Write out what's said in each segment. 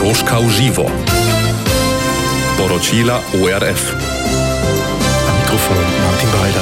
Moskau Živo. Poročila ORF. Am Mikrofon Martin Balder.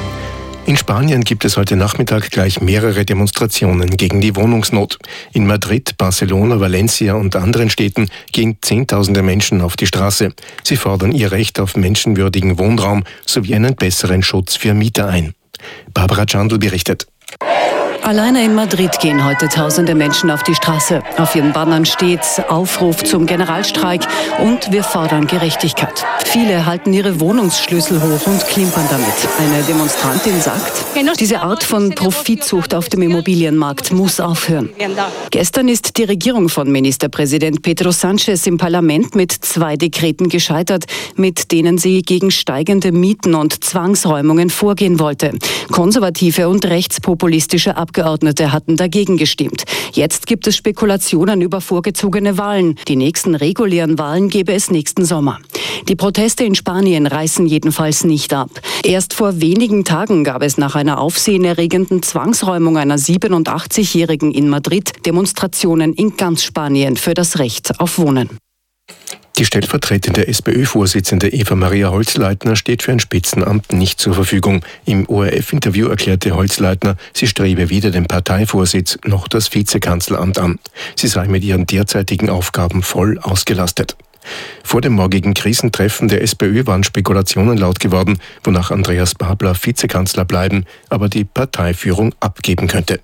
In Spanien gibt es heute Nachmittag gleich mehrere Demonstrationen gegen die Wohnungsnot. In Madrid, Barcelona, Valencia und anderen Städten gehen Zehntausende Menschen auf die Straße. Sie fordern ihr Recht auf menschenwürdigen Wohnraum sowie einen besseren Schutz für Mieter ein. Barbara Chandl berichtet. Alleine in Madrid gehen heute tausende Menschen auf die Straße. Auf ihren Bannern steht Aufruf zum Generalstreik und wir fordern Gerechtigkeit. Viele halten ihre Wohnungsschlüssel hoch und klimpern damit. Eine Demonstrantin sagt, diese Art von Profitzucht auf dem Immobilienmarkt muss aufhören. Gestern ist die Regierung von Ministerpräsident Pedro Sánchez im Parlament mit 2 Dekreten gescheitert, mit denen sie gegen steigende Mieten und Zwangsräumungen vorgehen wollte. Konservative und rechtspopulistische Abgeordnete hatten dagegen gestimmt. Jetzt gibt es Spekulationen über vorgezogene Wahlen. Die nächsten regulären Wahlen gäbe es nächsten Sommer. Die Proteste in Spanien reißen jedenfalls nicht ab. Erst vor wenigen Tagen gab es nach einer aufsehenerregenden Zwangsräumung einer 87-Jährigen in Madrid Demonstrationen in ganz Spanien für das Recht auf Wohnen. Die stellvertretende SPÖ-Vorsitzende Eva-Maria Holzleitner steht für ein Spitzenamt nicht zur Verfügung. Im ORF-Interview erklärte Holzleitner, sie strebe weder den Parteivorsitz noch das Vizekanzleramt an. Sie sei mit ihren derzeitigen Aufgaben voll ausgelastet. Vor dem morgigen Krisentreffen der SPÖ waren Spekulationen laut geworden, wonach Andreas Babler Vizekanzler bleiben, aber die Parteiführung abgeben könnte.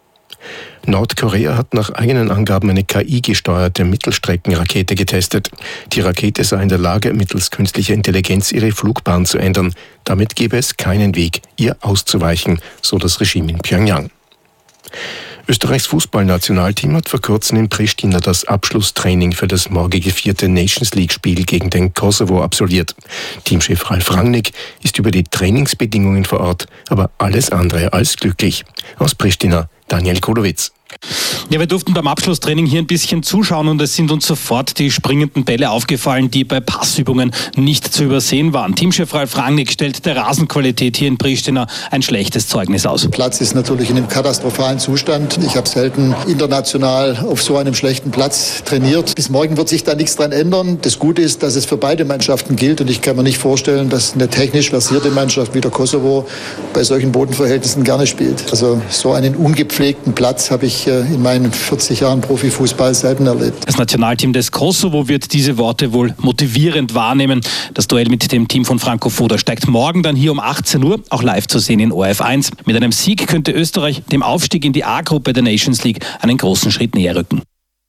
Nordkorea hat nach eigenen Angaben eine KI-gesteuerte Mittelstreckenrakete getestet. Die Rakete sei in der Lage, mittels künstlicher Intelligenz ihre Flugbahn zu ändern. Damit gäbe es keinen Weg, ihr auszuweichen, so das Regime in Pyongyang. Österreichs Fußballnationalteam hat vor kurzem in Pristina das Abschlusstraining für das morgige 4. Nations League-Spiel gegen den Kosovo absolviert. Teamchef Ralf Rangnick ist über die Trainingsbedingungen vor Ort, aber alles andere als glücklich. Aus Pristina, Daniel Kodowitz. Ja, wir durften beim Abschlusstraining hier ein bisschen zuschauen und es sind uns sofort die springenden Bälle aufgefallen, die bei Passübungen nicht zu übersehen waren. Teamchef Ralf Rangnick stellt der Rasenqualität hier in Pristina ein schlechtes Zeugnis aus. Der Platz ist natürlich in einem katastrophalen Zustand. Ich habe selten international auf so einem schlechten Platz trainiert. Bis morgen wird sich da nichts dran ändern. Das Gute ist, dass es für beide Mannschaften gilt und ich kann mir nicht vorstellen, dass eine technisch versierte Mannschaft wie der Kosovo bei solchen Bodenverhältnissen gerne spielt. Also so einen ungepflegten Platz habe ich in meinen 40 Jahren Profifußball selten erlebt. Das Nationalteam des Kosovo wird diese Worte wohl motivierend wahrnehmen. Das Duell mit dem Team von Franco Foda steigt morgen dann hier um 18 Uhr, auch live zu sehen in ORF 1. Mit einem Sieg könnte Österreich dem Aufstieg in die A-Gruppe der Nations League einen großen Schritt näher rücken.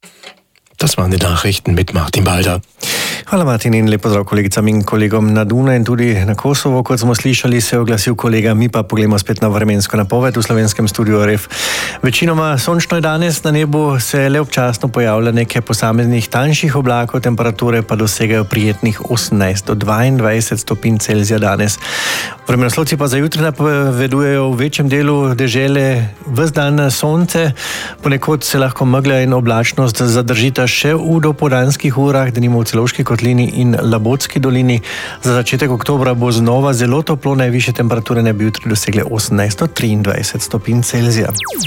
Das waren die Nachrichten mit Martin Balder. Hvala Martin in lep pozdrav kolegicam in kolegom na Dunaju in tudi na Kosovo. Kot smo slišali, se je oglasil kolega. Mi pa pogledamo spet na vremensko napoved v slovenskem studiu RF. Večinoma sončno je danes, na nebu se le občasno pojavlja nekaj posameznih tanjših oblakov, temperature pa dosegajo prijetnih 18 do 22 stopinj Celzija danes. Vremenoslovci pa za jutri napovedujejo v večjem delu dežele ves dan sonce, ponekod se lahko megla in oblačnost zadržita še v dopoldanskih urah, denimo v Celovški kotlini in Labotski dolini. Za začetek oktobra bo znova zelo toplo, najvišje temperature ne bi jutri dosegle 18 do 23 stopinj Celzija.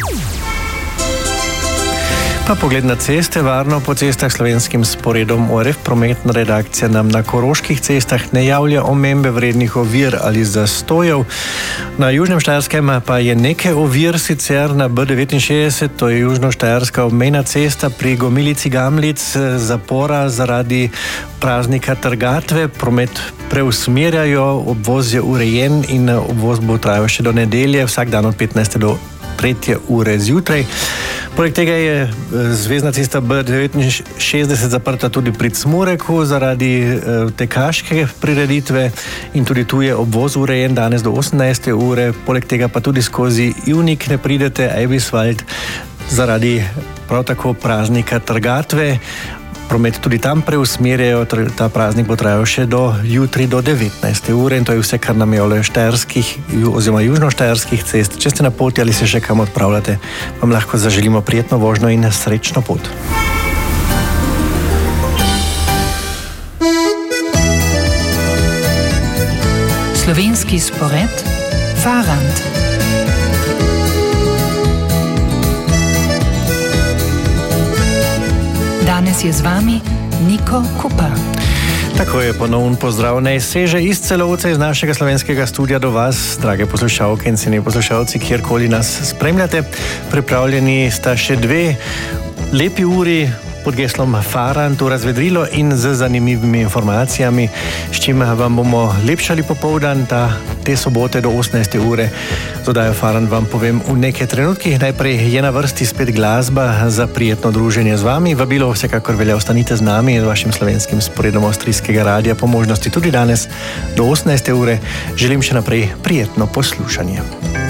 Pa pogled na ceste, varno po cestah slovenskim sporedom ORF prometna redakcija nam na koroških cestah ne javlja omembe vrednih ovir ali zastojev. Na Južnem Štajerskem pa je nekaj ovir sicer na B69, to je južnoštajerska obmejna cesta pri Gomilici Gamlic, zapora zaradi praznika trgatve, promet preusmerjajo, obvoz je urejen in obvoz bo trajal še do nedelje, vsak dan od 15. do 3. ure zjutraj. Poleg tega je zvezna cesta B69 zaprta tudi pri Cmureku zaradi tekaške prireditve in tudi tu je obvoz urejen danes do 18. ure. Poleg tega pa tudi skozi Ivnik ne pridete, Eibiswald, zaradi prav tako praznika trgatve. Promet tudi tam preusmerjajo, ta praznik bo trajal še do jutri do 19. ure in to je vse, kar nam javljajo štajerskih oziroma južnoštajerskih cest. Če ste na poti ali se še kam odpravljate, vam lahko zaželimo prijetno vožnjo in srečno pot. Slovenski spored Farand. Danes je z vami Niko Kupar. Tako je, ponovno pozdrav. Naj seže iz celovca iz našega slovenskega studia do vas, drage poslušalke in cenjeni poslušalci, kjerkoli nas spremljate. Pripravljeni sta še 2 lepi uri pod geslom Farant v razvedrilo in z zanimivimi informacijami, s čim vam bomo lepšali popoldan te sobote do 18. ure. Z oddajo Farant vam povem v nekaj trenutkih. Najprej je na vrsti spet glasba za prijetno druženje z vami. Vabilo vsekakor velja, ostanite z nami in z vašim slovenskim sporedom Avstrijskega radia, po možnosti tudi danes do 18. ure. Želim še naprej prijetno poslušanje.